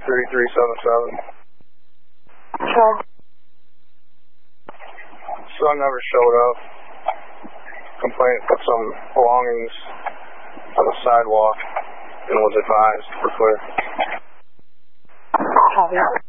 3377. Sure. Son never showed up. Complaint put some belongings on the sidewalk and was advised for clear. Copy.